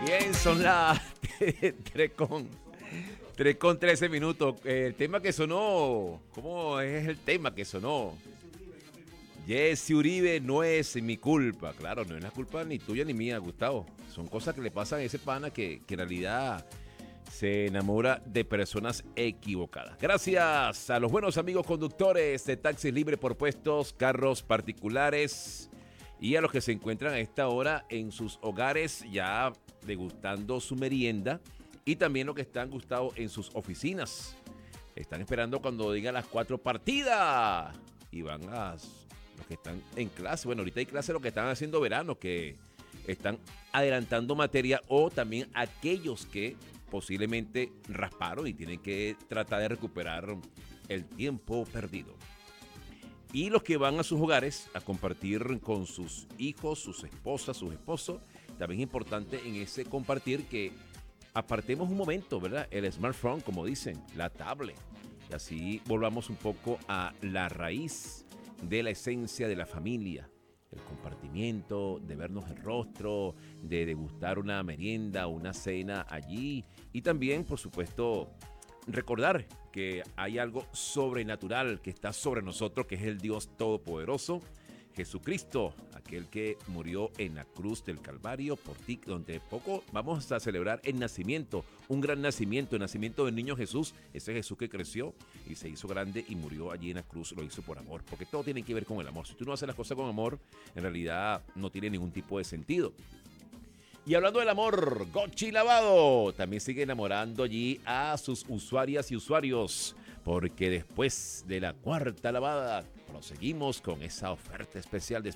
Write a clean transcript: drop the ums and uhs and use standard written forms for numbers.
Bien, son las 3 con 13 minutos. El tema que sonó, ¿cómo es el tema que sonó? Jesse Uribe, no es mi culpa. Claro, no es la culpa ni tuya ni mía, Gustavo. Son cosas que le pasan a ese pana que en realidad se enamora de personas equivocadas. Gracias a los buenos amigos conductores de Taxis Libre por Puestos, carros particulares y a los que se encuentran a esta hora en sus hogares ya degustando su merienda y también los que están, Gustavo, en sus oficinas. Están esperando cuando diga las 4 partidas y van a los que están en clase. Bueno, ahorita hay clase los que están haciendo verano, que están adelantando materia, o también aquellos que posiblemente rasparon y tienen que tratar de recuperar el tiempo perdido. Y los que van a sus hogares a compartir con sus hijos, sus esposas, sus esposos. También es importante en ese compartir que apartemos un momento, ¿verdad? El smartphone, como dicen, la tablet. Y así volvamos un poco a la raíz de la esencia de la familia. El compartimiento, de vernos el rostro, de degustar una merienda, una cena allí. Y también, por supuesto, recordar que hay algo sobrenatural que está sobre nosotros, que es el Dios Todopoderoso, Jesucristo, aquel que murió en la cruz del Calvario por ti, donde poco vamos a celebrar el nacimiento, un gran nacimiento, el nacimiento del niño Jesús, ese Jesús que creció y se hizo grande y murió allí en la cruz, lo hizo por amor, porque todo tiene que ver con el amor. Si tú no haces las cosas con amor, en realidad no tiene ningún tipo de sentido. Y hablando del amor, Gochi Lavado también sigue enamorando allí a sus usuarias y usuarios, porque después de la 4ª lavada proseguimos con esa oferta especial